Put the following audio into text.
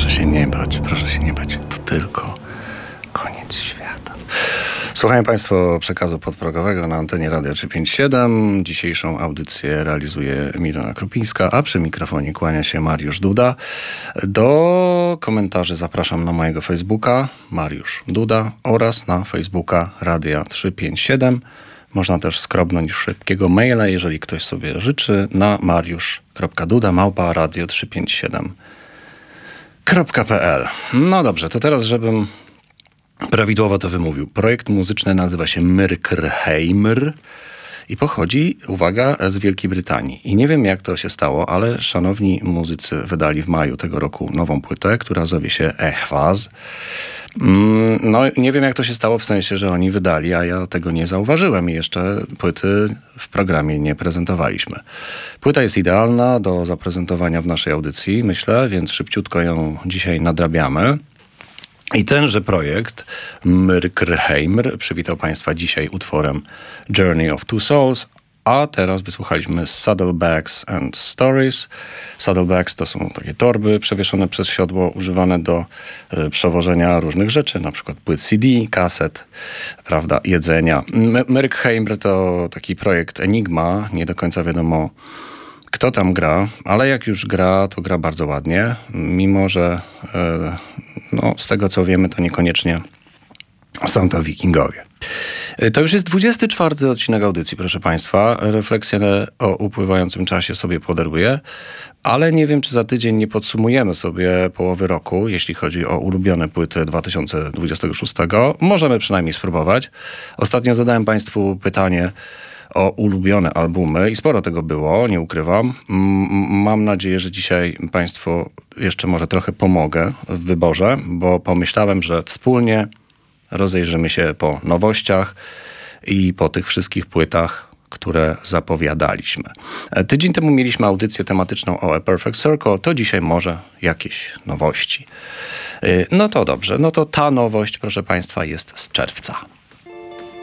Proszę się nie bać, proszę się nie bać. To tylko koniec świata. Słuchają Państwo przekazu podprogowego na antenie Radia 357. Dzisiejszą audycję realizuje Milena Krupińska, a przy mikrofonie kłania się Mariusz Duda. Do komentarzy zapraszam na mojego Facebooka Mariusz Duda oraz na Facebooka Radia 357. Można też skrobnąć szybkiego maila, jeżeli ktoś sobie życzy, na mariusz.duda@radio357.pl. No dobrze, to teraz, żebym prawidłowo to wymówił. Projekt muzyczny nazywa się Myrkrheimr i pochodzi, uwaga, z Wielkiej Brytanii. I nie wiem, jak to się stało, ale szanowni muzycy wydali w maju tego roku nową płytę, która zowie się Ehwaz. No, nie wiem, jak to się stało, w sensie, że oni wydali, a ja tego nie zauważyłem i jeszcze płyty w programie nie prezentowaliśmy. Płyta jest idealna do zaprezentowania w naszej audycji, myślę, więc szybciutko ją dzisiaj nadrabiamy. I tenże projekt, Myrkrheimr, przywitał Państwa dzisiaj utworem Journey of Two Souls, a teraz wysłuchaliśmy Saddlebags and Stories. Saddlebags to są takie torby przewieszone przez siodło, używane do przewożenia różnych rzeczy, na przykład płyt CD, kaset, prawda, jedzenia. Myrkrheimr to taki projekt Enigma, nie do końca wiadomo, kto tam gra, ale jak już gra, to gra bardzo ładnie, mimo że z tego co wiemy, to niekoniecznie są to wikingowie. To już jest 24. odcinek audycji, proszę Państwa. Refleksję o upływającym czasie sobie podaruję, ale nie wiem, czy za tydzień nie podsumujemy sobie połowy roku, jeśli chodzi o ulubione płyty 2026. Możemy przynajmniej spróbować. Ostatnio zadałem Państwu pytanie o ulubione albumy i sporo tego było, nie ukrywam. Mam nadzieję, że dzisiaj Państwu jeszcze może trochę pomogę w wyborze, bo pomyślałem, że wspólnie rozejrzymy się po nowościach i po tych wszystkich płytach, które zapowiadaliśmy. Tydzień temu mieliśmy audycję tematyczną o A Perfect Circle, to dzisiaj może jakieś nowości. No to dobrze, no to ta nowość, proszę Państwa, jest z czerwca.